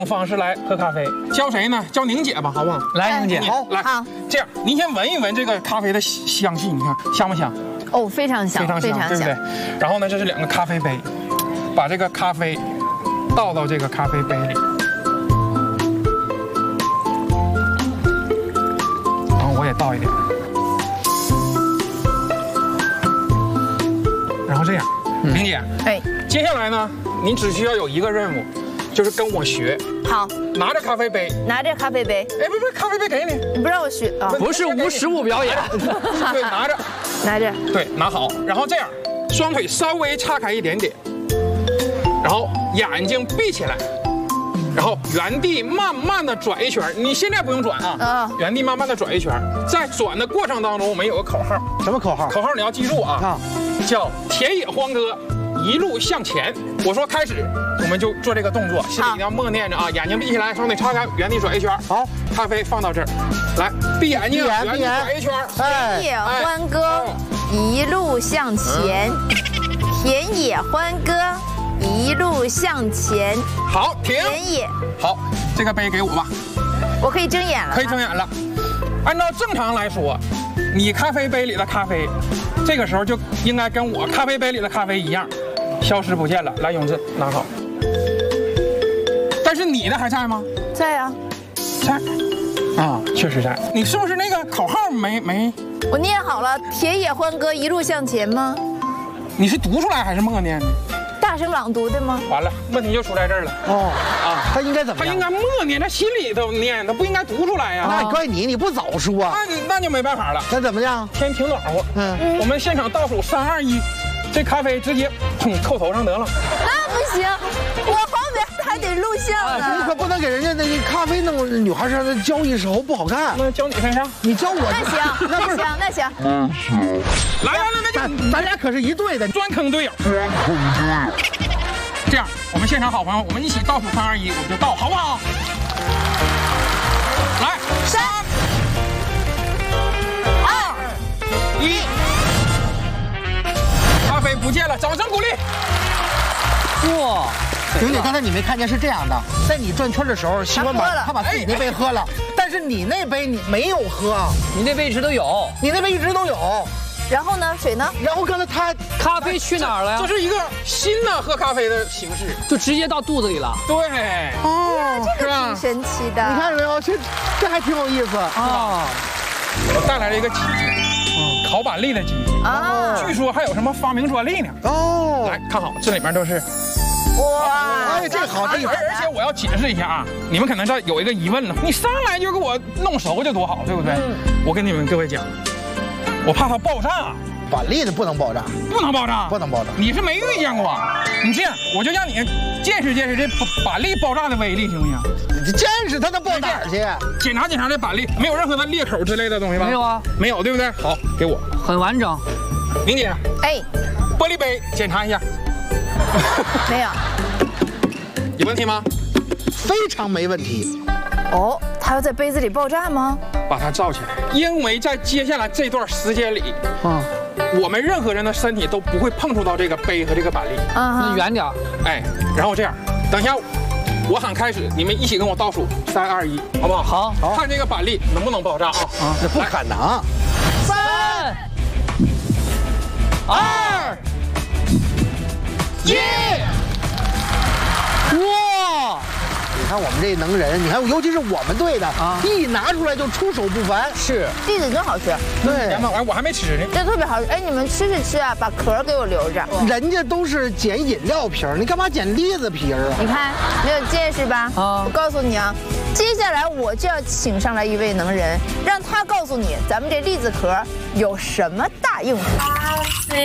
方式来喝咖啡，教谁呢？教宁姐吧，好不好？ 来，宁姐， 好，来， 好， 这样，您先闻一闻这个咖啡的香气，你看香不香？ 哦，非常香， 非常香，对不对？然后呢，这是2个咖啡杯，把这个咖啡倒到这个咖啡杯里，然后我也倒一点，然后这样，宁姐， 哎， 接下来呢，您只需要有一个任务，就是跟我学， 好， 拿着咖啡杯， 拿着咖啡杯， 哎，不，咖啡杯给你， 你不让我学啊？ 不是无实物表演， 对，拿着， 拿着， 对，拿好，然后这样，双腿稍微岔开一点点，然后眼睛闭起来，然后原地慢慢的转一圈。你现在不用转啊，原地慢慢的转一圈。在转的过程当中，我们有个口号， 什么口号？ 口号你要记住啊，叫田野欢歌，一路向前。我说开始，我们就做这个动作，心里一定要默念着啊，眼睛闭起来，双腿岔开，原地转一圈。 好， 咖啡放到这儿，来，闭眼睛，原地转一圈。 田野欢歌，一路向前。田野欢歌，一路向前。 好，停。 田野， 好，这个杯给我吧。 我可以睁眼了。 可以睁眼了。按照正常来说，你咖啡杯里的咖啡，这个时候就应该跟我咖啡杯里的咖啡一样，消失不见了。来，永志拿好。但是你的还在吗？ 在啊， 在。啊，确实在。你是不是那个口号没？ 我念好了，田野欢歌，一路向前吗？ 你是读出来还是默念呢？ 大声朗读的吗？ 完了，问题就出在这儿了。 哦啊，他应该怎么样？ 他应该默念，他心里头念，他不应该读出来呀。 那怪你，你不早说啊。 那就没办法了。 那怎么样？ 天挺暖和。我们现场倒数3、2、1，这咖啡直接砰扣头上得了。 那不行，我后边还得录像呢。 你可不能给人家那咖啡弄女孩身上浇一手，不好看。 那浇你身上， 你教我。 那行，那行。 来， 咱俩可是一队的， 专坑队友。这样，我们现场好朋友，我们一起倒数3、2、1，我们就倒，好不好？来，3、2、1，咖啡不见了，掌声鼓励。 哇！婷姐，刚才你没看见是这样的，在你转圈的时候，西瓜他把自己那杯喝了，但是你那杯你没有喝， 你那杯一直都有， 你那杯一直都有。 然后呢，水呢？ 然后刚才他咖啡去哪儿了呀？ 这是一个新的喝咖啡的形式， 就直接到肚子里了。 对， 哦，这个挺神奇的。 你看见没有？这还挺有意思啊！ 我带来了一个机器，烤板栗的机器啊，据说还有什么发明专利呢。哦，来看好，这里面都是。 哇， 哎，这好，这而且我要解释一下啊，你们可能有一个疑问了，你上来就给我弄熟就多好，对不对？我跟你们各位讲，我怕它爆炸。 板栗的不能爆炸， 不能爆炸， 不能爆炸。 你是没遇见过，你这样我就让你见识见识这板栗爆炸的威力，行不行？ 你见识它能爆哪儿去？ 检查检查这板栗，没有任何的裂口之类的东西吧？ 没有啊， 没有，对不对？好，给我， 很完整。 明姐， 哎， 玻璃杯检查一下。 没有， 有问题吗？非常没问题。 哦，它要在杯子里爆炸吗？ 把它罩起来，因为在接下来这段时间里，我们任何人的身体都不会碰触到这个杯和这个板栗。 那远点。 哎，然后这样，等一下我喊开始，你们一起跟我倒数3、2、1，好不好？ 好， 看这个板栗能不能爆炸啊？ 这不可能。 3、2、1，哇！ 你看我们这能人，你看尤其是我们队的一拿出来就出手不凡。 是， 栗子真好吃。 对， 我还没吃呢。 这特别好吃，哎，你们吃啊，把壳给我留着。 人家都是捡饮料皮儿，你干嘛捡栗子皮儿啊？ 你看，没有见识吧？我告诉你啊，接下来我就要请上来一位能人，让他告诉你咱们这栗子壳有什么大用处。